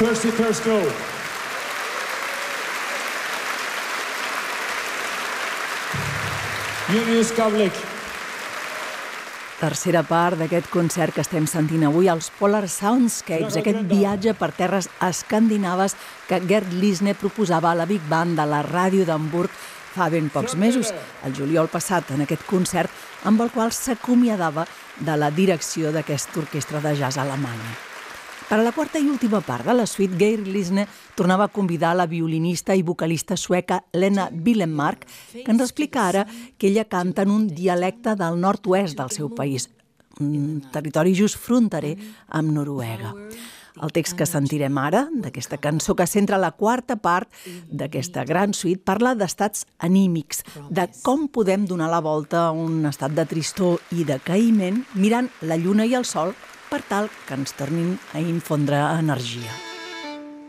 Thirsty Thirst Go. Julius Gavlik. Tercera part d'aquest concert que estem sentint avui, els Polar Soundscapes, aquest viatge per terres escandinaves que Gerd Lisne proposava a la Big Band de la ràdio d'Hamburg fa ben pocs mesos, el juliol passat, en aquest concert amb el qual s'acomiadava de la direcció d'aquesta orquestra de jazz alemanya. Per a la quarta i última part de la suite, Gerd Lisne tornava a convidar la violinista i vocalista sueca Lena Billemark, que ens explica ara que ella canta en un dialecte del nord-oest del seu país, un territori just fronterer amb Noruega. El text que sentirem ara, d'aquesta cançó que centra la quarta part d'aquesta gran suite, parla d'estats anímics, de com podem donar la volta a un estat de tristor i de caïment mirant la lluna i el sol per tal que ens tornin a infondre energia.